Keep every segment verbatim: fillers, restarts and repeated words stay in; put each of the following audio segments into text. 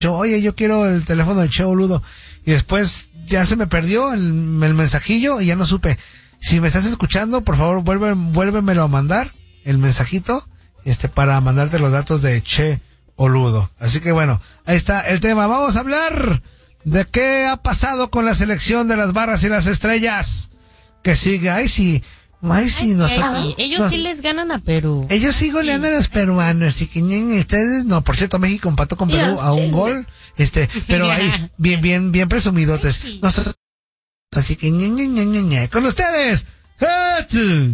yo, oye, yo quiero el teléfono de Che Boludo. Y después ya se me perdió el, el mensajillo y ya no supe. Si me estás escuchando, por favor, vuelve, vuélvemelo a mandar, el mensajito, este, para mandarte los datos de Che Boludo. Así que bueno, ahí está el tema. Vamos a hablar de qué ha pasado con la selección de las barras y las estrellas. Que sigue, ay sí, ay sí, ay, nosotros. Sí, ellos nos, sí les ganan a Perú. Ellos sí golean a los peruanos, y que ustedes, no, por cierto, México empató con Perú a un gol, este, pero ahí, bien, bien, bien presumidotes. Nosotros, así que, ña, ña, ña, ña, ña. Con ustedes, esto,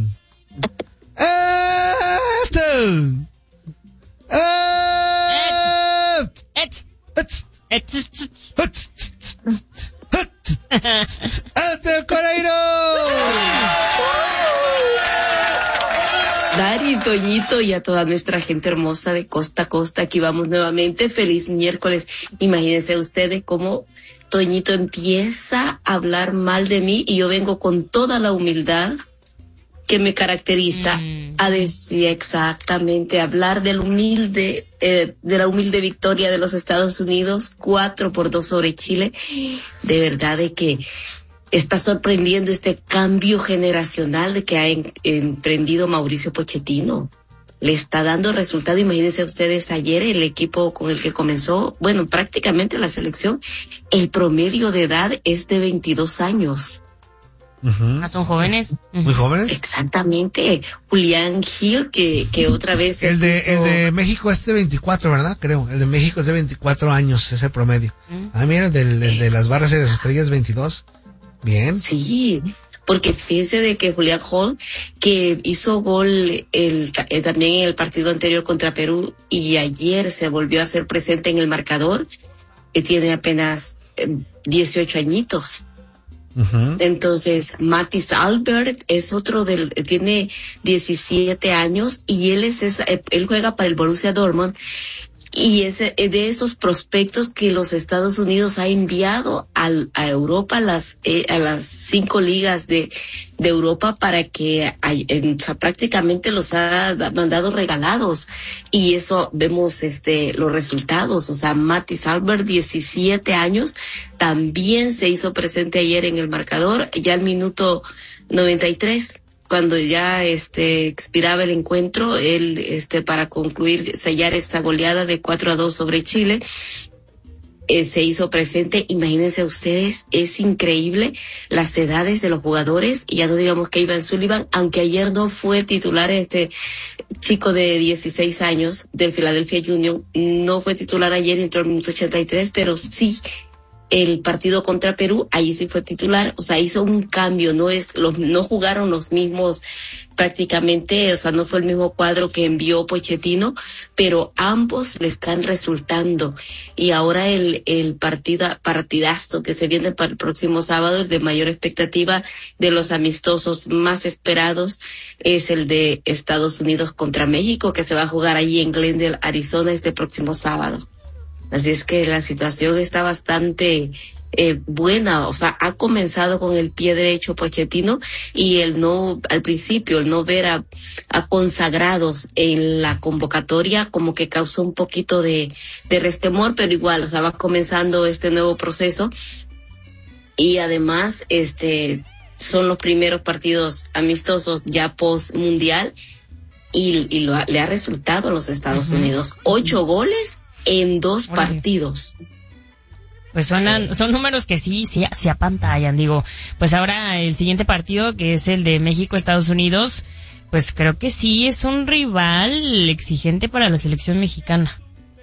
¡Hasta el Coreiro! Dari, Toñito y a toda nuestra gente hermosa de costa a costa, aquí vamos nuevamente. Feliz miércoles. Imagínense ustedes cómo Toñito empieza a hablar mal de mí y yo vengo con toda la humildad que me caracteriza mm. a decir exactamente, hablar del humilde, eh, de la humilde victoria de los Estados Unidos, cuatro por dos sobre Chile. De verdad de que está sorprendiendo este cambio generacional de que ha en, emprendido Mauricio Pochettino. Le está dando resultado. Imagínense ustedes ayer el equipo con el que comenzó, bueno, prácticamente la selección, el promedio de edad es de veintidós años. Uh-huh. Ah, son jóvenes. Uh-huh. Muy jóvenes. Exactamente. Julián Gil, que, que otra vez. El de, puso... el de México es de veinticuatro, ¿verdad? Creo. El de México es de veinticuatro años, ese promedio. Uh-huh. Ah, mira, el, del, el de las barras y las estrellas, veintidós. Bien. Sí, porque fíjense de que Julián Hall, que hizo gol el, el, también en el partido anterior contra Perú y ayer se volvió a hacer presente en el marcador, que tiene apenas eh, dieciocho añitos. Uh-huh. Entonces, Mathis Albert es otro del, tiene diecisiete años y él es esa, él juega para el Borussia Dortmund. Y es de esos prospectos que los Estados Unidos ha enviado al, a Europa, las, eh, a las cinco ligas de, de Europa para que, hay, en, o sea, prácticamente los ha mandado regalados. Y eso vemos, este, los resultados. O sea, Mathis Albert, diecisiete años, también se hizo presente ayer en el marcador, ya al minuto noventa y tres. Cuando ya este expiraba el encuentro, él este para concluir, sellar esta goleada de cuatro a dos sobre Chile, eh, se hizo presente. Imagínense ustedes, es increíble las edades de los jugadores, y ya no digamos que Ivan Sullivan, aunque ayer no fue titular, este chico de dieciséis años del Philadelphia Union, no fue titular ayer, entró al minuto ochenta y tres, pero sí el partido contra Perú, ahí sí fue titular. O sea, hizo un cambio, no es, los, no jugaron los mismos prácticamente, o sea, no fue el mismo cuadro que envió Pochettino, pero ambos le están resultando. Y ahora el, el partida, partidazo que se viene para el próximo sábado, el de mayor expectativa, de los amistosos más esperados, es el de Estados Unidos contra México, que se va a jugar allí en Glendale, Arizona, este próximo sábado. Así es que la situación está bastante eh, buena. O sea, ha comenzado con el pie derecho Pochettino, y el no, al principio, el no ver a, a consagrados en la convocatoria como que causó un poquito de, de resquemor, pero igual, o sea, va comenzando este nuevo proceso. Y además, este, son los primeros partidos amistosos ya post mundial, y, y lo, le ha resultado a los Estados uh-huh. Unidos. Ocho goles en dos Oye. partidos. Pues suenan, sí. son números que sí, sí, sí apantallan. Digo, pues ahora el siguiente partido, que es el de México-Estados Unidos, pues creo que sí es un rival exigente para la selección mexicana.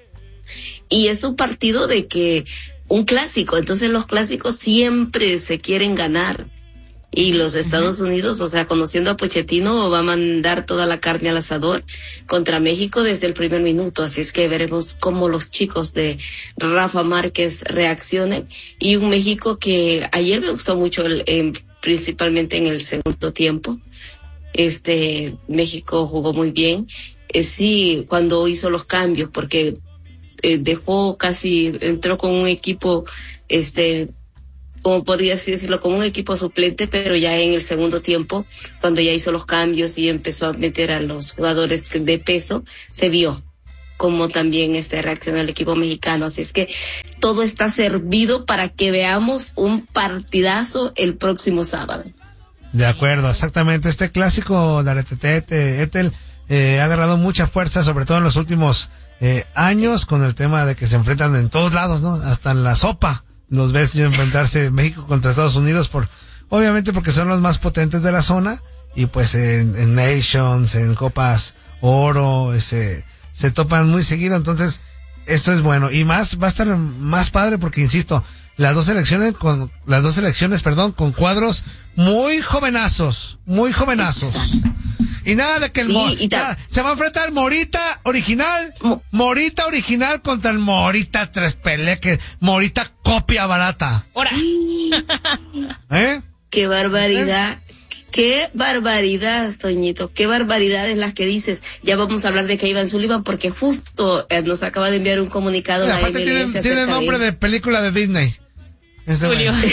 Y es un partido de que, un clásico, entonces los clásicos siempre se quieren ganar. Y los Estados uh-huh. Unidos, o sea, conociendo a Pochettino, va a mandar toda la carne al asador contra México desde el primer minuto. Así es que veremos cómo los chicos de Rafa Márquez reaccionen. Y un México que ayer me gustó mucho, el, eh, principalmente en el segundo tiempo. Este, México jugó muy bien. Eh, sí, cuando hizo los cambios, porque eh, dejó casi, entró con un equipo, este, como podría así decirlo, como un equipo suplente, pero ya en el segundo tiempo, cuando ya hizo los cambios y empezó a meter a los jugadores de peso, se vio, cómo también este reacciona el equipo mexicano. Así es que todo está servido para que veamos un partidazo el próximo sábado. De acuerdo, exactamente. Este clásico de Aretetete, Etel, eh, ha agarrado mucha fuerza, sobre todo en los últimos eh, años, con el tema de que se enfrentan en todos lados, ¿no? Hasta en la sopa los ves enfrentarse México contra Estados Unidos, por obviamente porque son los más potentes de la zona, y pues en, en Nations, en Copas Oro, ese, se topan muy seguido. Entonces esto es bueno, y más va a estar más padre porque, insisto, las dos selecciones con las dos selecciones, perdón, con cuadros muy jovenazos, muy jovenazos. Y nada de que el sí, Mo- y ta- nada, se va a enfrentar Morita original, Mo- Morita original contra el Morita Tres Peleques, Morita copia barata. Ahora. ¿Eh? Qué barbaridad. Qué barbaridad, Toñito, qué barbaridades las que dices. Ya vamos a hablar de Kevin Sullivan porque justo eh, nos acaba de enviar un comunicado Y la aparte M L S. tiene, tiene acerca nombre de... de película de Disney. Ese Julio. güey.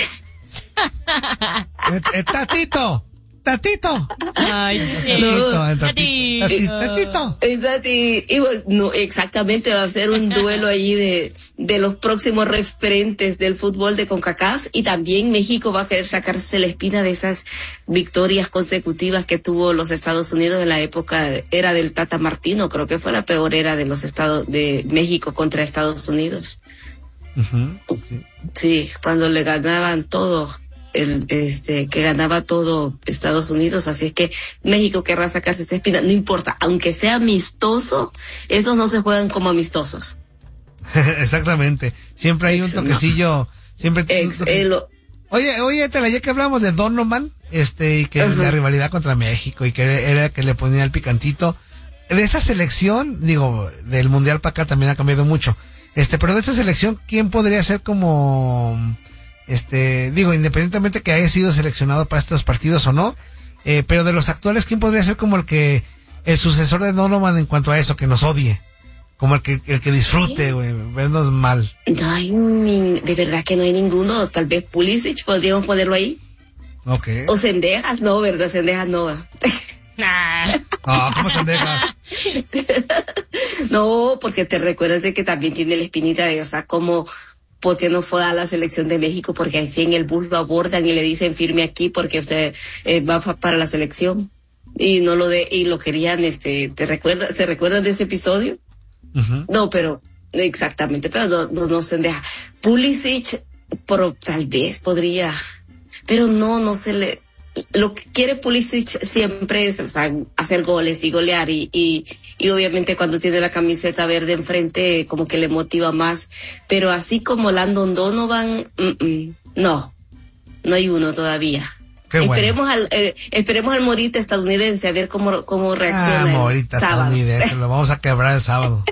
Eh, eh, Tatito, Tatito. Ay, sí. Tatito, eh, Tati. Tatito, Tatito. Exacto, y, y bueno, no, exactamente, va a ser un duelo allí de, de los próximos referentes del fútbol de CONCACAF, y también México va a querer sacarse la espina de esas victorias consecutivas que tuvo los Estados Unidos en la época, era del Tata Martino, creo que fue la peor era de los Estados, de México contra Estados Unidos. Uh-huh, sí. Sí, cuando le ganaban todo, el, este, que ganaba todo Estados Unidos, así es que México querrá sacarse esa espina, no importa, aunque sea amistoso, esos no se juegan como amistosos. Exactamente, siempre hay un Ex- toquecillo, no. siempre. un Ex- toque- eh, lo- Oye, oye, Tela, ya que hablamos de Donovan, este, y que Ajá. la rivalidad contra México, y que era que le ponía el picantito, de esa selección, digo, del Mundial para acá también ha cambiado mucho, este, pero de esa selección, ¿quién podría ser como, este, digo, independientemente que haya sido seleccionado para estos partidos o no, eh, pero de los actuales, ¿quién podría ser como el que, el sucesor de Donovan en cuanto a eso, que nos odie? Como el que, el que disfrute, güey, vernos mal. no hay ni, de verdad que no hay ninguno, tal vez Pulisic, podríamos ponerlo ahí, Ok. o Cendejas, no, verdad, Cendejas no. Nah. Ah, ¿cómo se deja? No, porque te recuerdas de que también tiene la espinita de, o sea, como, ¿por qué no fue a la selección de México? Porque así en el bus lo abordan y le dicen firme aquí porque usted eh, va pa- para la selección. Y no lo de, y lo querían, este, ¿te recuerdas, se recuerdan de ese episodio? Uh-huh. No, pero, exactamente, pero no, no, no se deja. Pulisic, pero tal vez podría, pero no, no se le, lo que quiere Pulisic siempre es, o sea, hacer goles y golear, y, y, y obviamente cuando tiene la camiseta verde enfrente como que le motiva más, pero así como Landon Donovan, mm, mm, no, no hay uno todavía. Qué bueno. Esperemos al, eh, esperemos al Morita estadounidense a ver cómo, cómo reacciona Ah, el Morita sábado. estadounidense, lo vamos a quebrar el sábado.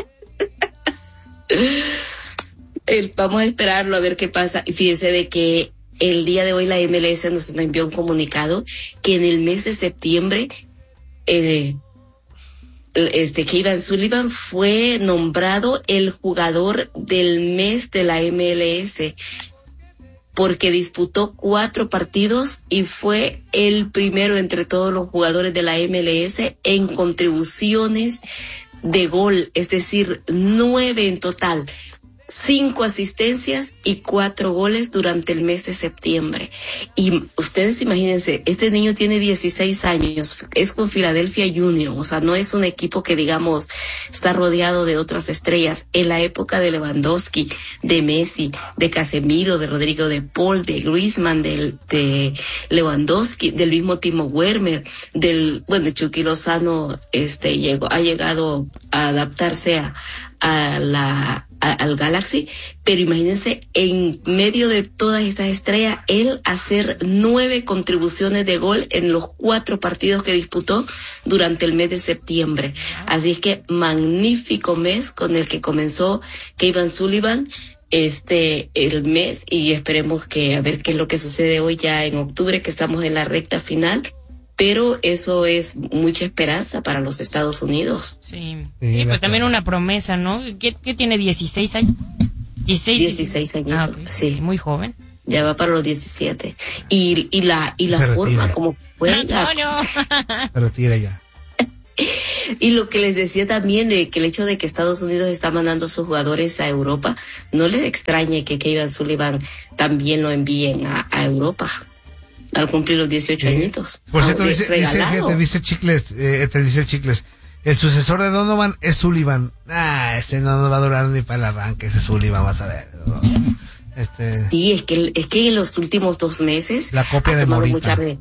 El, vamos a esperarlo a ver qué pasa. Y fíjense de que el día de hoy la M L S nos envió un comunicado que en el mes de septiembre eh, este Kevin Sullivan fue nombrado el jugador del mes de la M L S porque disputó cuatro partidos y fue el primero entre todos los jugadores de la M L S en contribuciones de gol, es decir, nueve en total. Cinco asistencias y cuatro goles durante el mes de septiembre. Y ustedes imagínense, este niño tiene dieciséis años, es con Philadelphia Union, o sea, no es un equipo que digamos está rodeado de otras estrellas. En la época de Lewandowski, de Messi, de Casemiro, de Rodrigo de Paul, de Griezmann, del, de Lewandowski, del mismo Timo Werner, del, bueno, Chucky Lozano, este, llegó, ha llegado a adaptarse a, a la, a, al Galaxy, pero imagínense, en medio de todas estas estrellas, él hacer nueve contribuciones de gol en los cuatro partidos que disputó durante el mes de septiembre. Así es que magnífico mes con el que comenzó Kevin Sullivan este el mes, y esperemos que a ver qué es lo que sucede hoy ya en octubre, que estamos en la recta final. Pero eso es mucha esperanza para los Estados Unidos. Sí, Sí, sí, de pues también acuerdo. una promesa, ¿no? ¿Qué, qué tiene? ¿dieciséis años? dieciséis, dieciséis años, Ah, ok. sí. Muy joven. Ya va para los diecisiete. Y, y la, y la Se forma retira. como juega. Antonio. Se retira ya. Y lo que les decía también de que el hecho de que Estados Unidos está mandando a sus jugadores a Europa, no les extrañe que Kevin Sullivan también lo envíen a, a Europa al cumplir los dieciocho sí. añitos. Por cierto, ah, dice, dice, te dice Chicles, eh, te dice Chicles, el sucesor de Donovan es Sullivan. Ah, este no nos va a durar ni para el arranque, ese Sullivan, vas a ver. Este... Sí, es que, es que en los últimos dos meses la copia de Morita. Mucha re...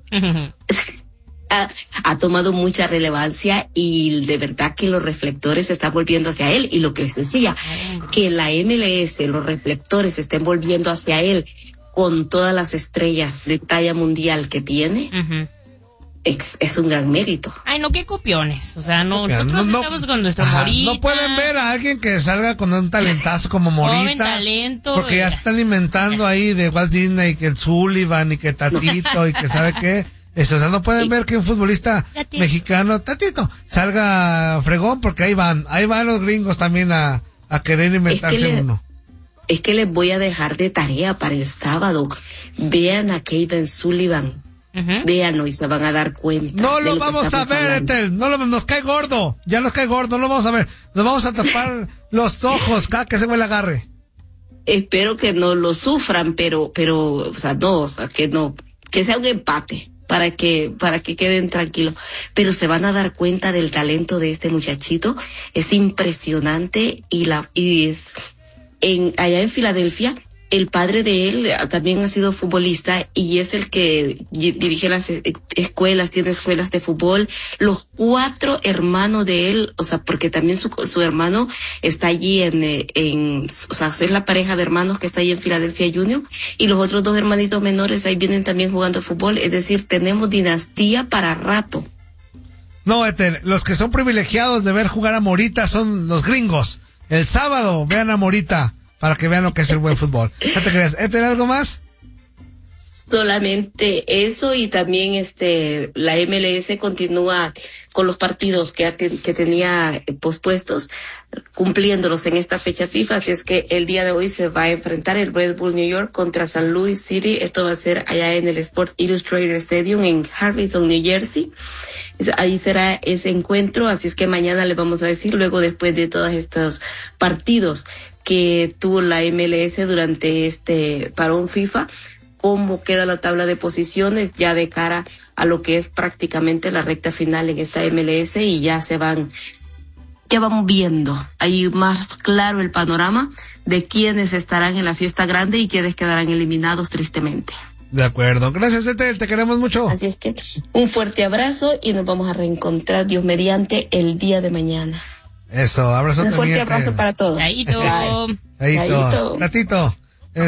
ha, ha tomado mucha relevancia y de verdad que los reflectores se están volviendo hacia él. Y lo que les decía, que la M L S, los reflectores se estén volviendo hacia él con todas las estrellas de talla mundial que tiene, uh-huh. es, es un gran mérito. Ay, no, qué copiones. O sea, no, nosotros no, estamos con nuestro ajá, Morita. No pueden ver a alguien que salga con un talentazo como Morita. Talento, porque ya se están inventando ahí de Walt Disney, que el Sullivan y que Tatito no. y que sabe qué. Eso, o sea, no pueden sí. ver que un futbolista Tatito. mexicano, Tatito, salga fregón, porque ahí van, ahí van los gringos también a, a querer inventarse es que uno. Le... Es que les voy a dejar de tarea para el sábado. Vean a Kevin Sullivan. Uh-huh. Véanlo y se van a dar cuenta. No lo, lo vamos a ver, Etel. No lo, nos cae gordo. Ya nos cae gordo. No lo vamos a ver. Nos vamos a tapar los ojos cada que se me le agarre. Espero que no lo sufran, pero, pero, o sea, no, o sea, que no, que sea un empate para que, para que queden tranquilos. Pero se van a dar cuenta del talento de este muchachito. Es impresionante y la, y es, En, allá en Filadelfia, el padre de él también ha sido futbolista y es el que dirige las escuelas, tiene escuelas de fútbol. Los cuatro hermanos de él, o sea, porque también su, su hermano está allí en, en, o sea, es la pareja de hermanos que está allí en Filadelfia Junior, y los otros dos hermanitos menores ahí vienen también jugando fútbol. Es decir, tenemos dinastía para rato. No, Etel, los que son privilegiados de ver jugar a Morita son los gringos. El sábado vean a Morita para que vean lo que es el buen fútbol. ¿No te creas? ¿Este algo más? Solamente eso, y también este la M L S continúa con los partidos que, te, que tenía pospuestos, cumpliéndolos en esta fecha FIFA. Así es que el día de hoy se va a enfrentar el Red Bull New York contra San Luis City. Esto va a ser allá en el Sports Illustrated Stadium en Harrison, New Jersey. Ahí será ese encuentro, así es que mañana les vamos a decir, luego después de todos estos partidos que tuvo la M L S durante este parón FIFA, cómo queda la tabla de posiciones ya de cara a lo que es prácticamente la recta final en esta M L S, y ya se van, ya van viendo ahí más claro el panorama de quiénes estarán en la fiesta grande y quiénes quedarán eliminados tristemente. De acuerdo. Gracias, Etel. Te queremos mucho. Así es que un fuerte abrazo y nos vamos a reencontrar, Dios mediante, el día de mañana. Eso, abrazo un también. Un fuerte abrazo para todos. Chaito. Chaito. Tatito.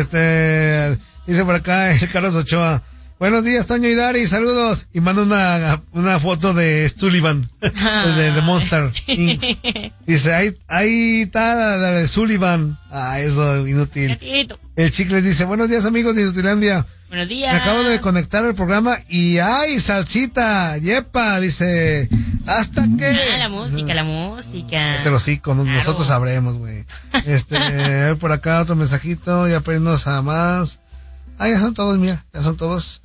Este, dice por acá el Carlos Ochoa. Buenos días, Toño y Dari, saludos. Y manda una, una foto de Sullivan, ah, de, de Monster sí. Incorporated. Dice, ahí, ahí está la, la de Sullivan. Ah, eso, inútil. Tatito. El Chicles dice, buenos días, amigos de Inutilandia. Buenos días. Me acabo de conectar al programa y ¡ay, salsita! ¡Yepa! Dice, ¿hasta qué? Ah, la música, la música. Es el hocico, claro. Nosotros sabremos, güey. Este, a ver por acá otro mensajito, ya pedimos a más. Ah, ya son todos, mira, ya son todos.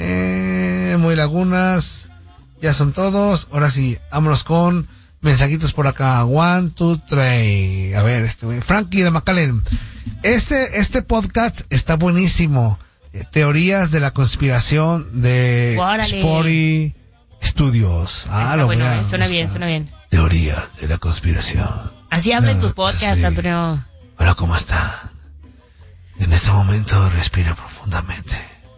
Eh, muy lagunas, ya son todos. Ahora sí, vámonos con mensajitos por acá. One, two, three. A ver, este, güey. Frankie de McAllen. Este, este podcast está buenísimo. Teorías de la conspiración de Sporty Studios. Ah, lo bueno, vean, suena bien, suena bien. Teorías de la conspiración. Así hablan tus podcasts, sí. Antonio. Hola, ¿cómo están? En este momento respira profundamente.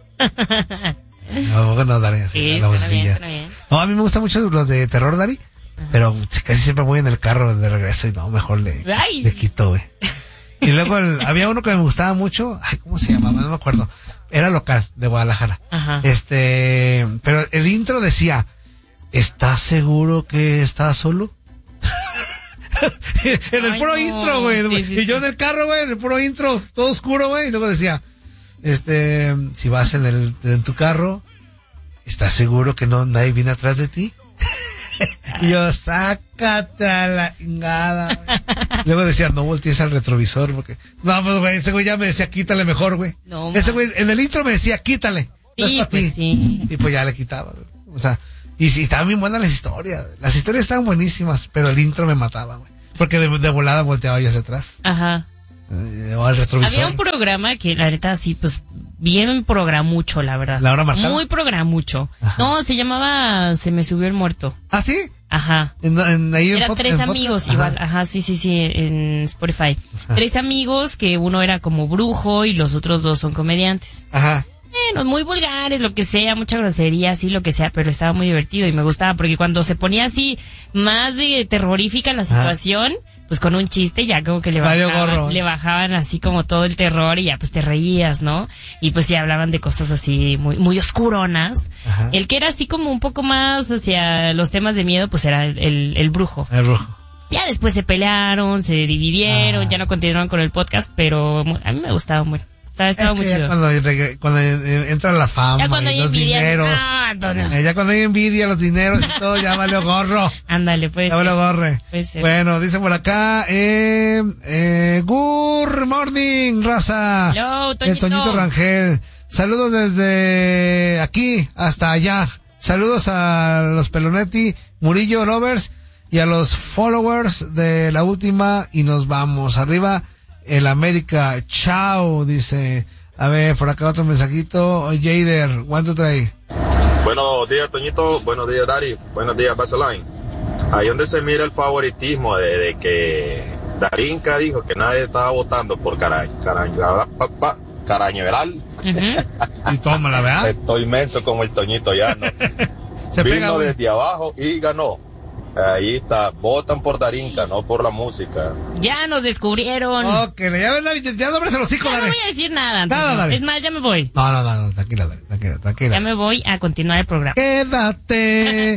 No, no, Dari, así, sí, la suena bien, suena bien. No, a mí me gustan mucho los de terror, Dari, uh-huh. Pero casi siempre voy en el carro de regreso y no, mejor le, le quito, güey. Y luego el, había uno que me gustaba mucho, ay, ¿cómo se llamaba? No me acuerdo. Era local, de Guadalajara. Ajá. Este, pero el intro decía, ¿estás seguro que estás solo? En el Ay, puro no. intro, güey. Sí, sí, y yo en el carro, güey, en el puro intro, todo oscuro, güey. Y luego decía, este, si vas en el, en tu carro, ¿estás seguro que no nadie viene atrás de ti? Y yo, sácate a la chingada, güey. Luego decía, no voltees al retrovisor, porque, no, pues, güey, ese güey ya me decía, quítale mejor, güey. No, ese güey, en el intro me decía, quítale. Sí, no es pues ti. sí. Y pues ya le quitaba, güey. O sea, Y sí, estaban bien buenas las historias. Las historias estaban buenísimas, pero el intro me mataba, güey. Porque de, de volada volteaba yo hacia atrás. Ajá. Eh, o al retrovisor. Había un programa que la neta sí, pues, bien programucho, la verdad. ¿La hora marcada? Muy programucho. Ajá. No, se llamaba Se me subió el muerto. ¿Ah, sí? Ajá. En, en, ahí Eran tres amigos Ajá. igual, ajá, sí, sí, sí, en Spotify. Ajá. Tres amigos que uno era como brujo y los otros dos son comediantes. Ajá. Bueno, muy vulgares, lo que sea, mucha grosería, así, lo que sea, pero estaba muy divertido y me gustaba porque cuando se ponía así más de terrorífica la situación, ajá, pues con un chiste ya como que le bajaban, le bajaban así como todo el terror y ya pues te reías, ¿no? Y pues ya hablaban de cosas así muy muy oscuronas. Ajá. El que era así como un poco más hacia los temas de miedo, pues era el, el, el brujo. El brujo. Ya después se pelearon, se dividieron, ah. ya no continuaron con el podcast, pero a mí me gustaba mucho. Estaba, estaba es muy que chido. Cuando, cuando entra la fama, ya cuando y hay los envidia, dineros, no, no. Eh, ya cuando hay envidia, los dineros y todo, ya valió gorro. Ándale, pues. Ya valió gorre. Puede ser. Bueno, dice por acá, eh, eh, good morning, raza. Hello, Toñito. El Toñito Rangel. Saludos desde aquí hasta allá. Saludos a los Pelonetti, Murillo Lovers y a los followers de La Última y nos vamos arriba. El América, chao, dice. A ver, por acá otro mensajito. Jader, one, two, three. Buenos días, Toñito. Buenos días, Dari. Buenos días, Baseline. Ahí donde se mira el favoritismo de, de que Darinka dijo que nadie estaba votando por cara, cara, pa, Carañeveral. Uh-huh. Y toma, la verdad. Estoy inmenso como el Toñito ya, ¿no? Se Vino pega, desde abajo y ganó. Ahí está, votan por Darinka, no por la música. Ya nos descubrieron. Ok, ya ven, ya no abres los hijos, Ya no voy a decir nada, nada, dale. Es más, ya me voy. No, no, no, no tranquila, dale, tranquila, tranquila. Ya me voy a continuar el programa. Quédate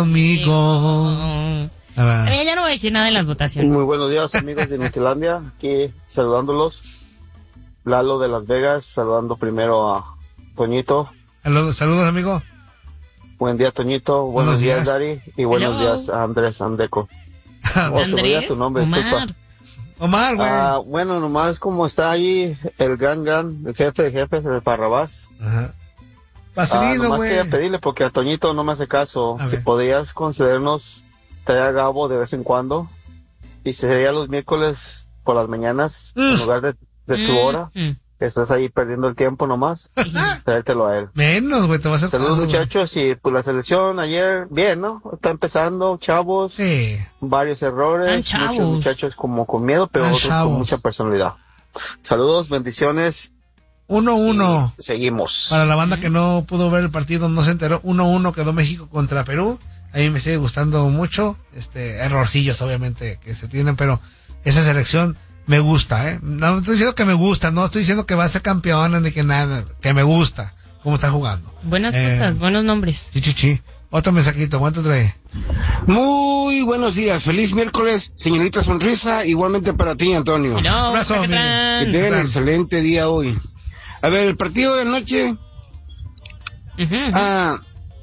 conmigo. Pero ya no voy a decir nada en las votaciones. Muy buenos días, amigos de Nutilandia, aquí saludándolos. Lalo de Las Vegas, saludando primero a Toñito. Saludos, saludos, amigo. Buen día, Toñito. Buenos, buenos días, días, Dari. Y buenos Hello. días a Andrés Andeco. Oh, ¿Andrés? Tu nombre, Omar. Disculpa. Omar, güey. Ah, bueno, nomás como está ahí el gran, gran, el jefe de jefes, el Parrabás. Ajá. Vaselino, ah, nomás güey. quería pedirle, porque a Toñito no me hace caso, a si ver. podías concedernos traer a Gabo de vez en cuando, y sería los miércoles por las mañanas, mm. en lugar de, de mm. tu hora. Mm. Estás ahí perdiendo el tiempo nomás, traértelo a él. Menos, güey, te vas a hacer Saludos, caso, muchachos, y pues la selección ayer, bien, ¿no? Está empezando, chavos. Sí. Varios errores, muchos muchachos como con miedo, pero otros chavos. con mucha personalidad. Saludos, bendiciones. uno uno. Seguimos. Para la banda que no pudo ver el partido, no se enteró, uno uno quedó México contra Perú. A mí me sigue gustando mucho, este, errorcillos obviamente que se tienen, pero esa selección me gusta, ¿eh? No estoy diciendo que me gusta, no estoy diciendo que va a ser campeona ni que nada, que me gusta cómo está jugando. Buenas eh, cosas, buenos nombres. Chichichi. Otro mensajito, ¿cuánto trae? Muy buenos días, feliz miércoles, señorita Sonrisa, igualmente para ti, Antonio. No, abrazo, que tengan excelente día hoy. A ver, el partido de anoche, uh-huh. ah,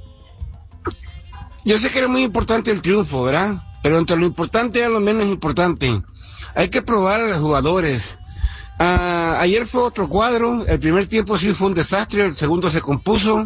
yo sé que era muy importante el triunfo, ¿verdad? Pero entre lo importante era lo menos importante. Hay que probar a los jugadores. Ah, ayer fue otro cuadro. El primer tiempo sí fue un desastre. El segundo se compuso.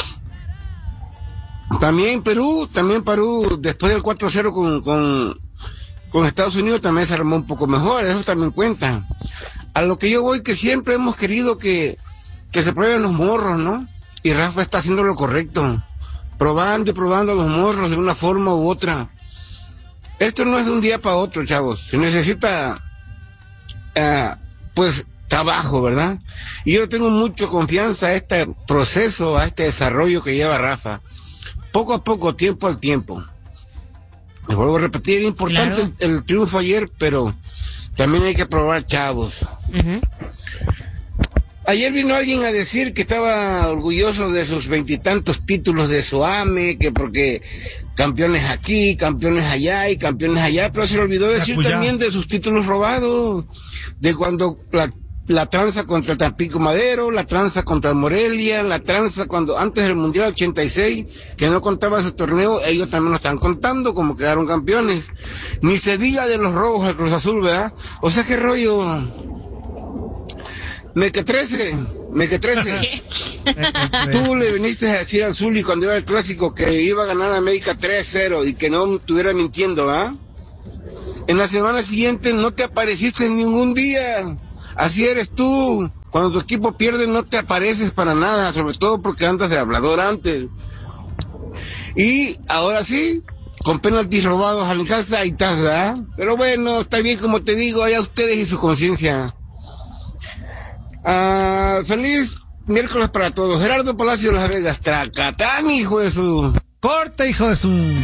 También Perú, también Perú, después del cuatro cero con, con, con Estados Unidos también se armó un poco mejor. Eso también cuenta. A lo que yo voy, que siempre hemos querido que, que se prueben los morros, ¿no? Y Rafa está haciendo lo correcto. Probando y probando a los morros de una forma u otra. Esto no es de un día para otro, chavos. Se necesita, uh, pues, trabajo, ¿verdad? Y yo tengo mucha confianza a este proceso, a este desarrollo que lleva Rafa. Poco a poco, tiempo al tiempo. Me vuelvo a repetir, es importante claro. el, el triunfo ayer, pero también hay que probar chavos. Uh-huh. Ayer vino alguien a decir que estaba orgulloso de sus veintitantos títulos de Soame, que porque campeones aquí, campeones allá y campeones allá, pero se le olvidó decir también de sus títulos robados, de cuando la, la tranza contra el Tampico Madero, la tranza contra el Morelia, la tranza cuando antes del Mundial ochenta y seis, que no contaba ese torneo, ellos también lo están contando como quedaron campeones. Ni se diga de los robos al Cruz Azul, ¿verdad? O sea, qué rollo... Me que trece, me que trece. Tú le viniste a decir al Zuli cuando iba el clásico que iba a ganar a América tres cero y que no estuviera mintiendo, ¿ah? En la semana siguiente no te apareciste en ningún día. Así eres tú. Cuando tu equipo pierde no te apareces para nada, sobre todo porque andas de hablador antes. Y ahora sí, con penaltis robados al casa, ahí estás, ¿verdad? Pero bueno, está bien, como te digo, allá ustedes y su conciencia. Ah, feliz miércoles para todos. Gerardo Palacio de Las Vegas, Tracatán, hijo de su... Corte, hijo de su...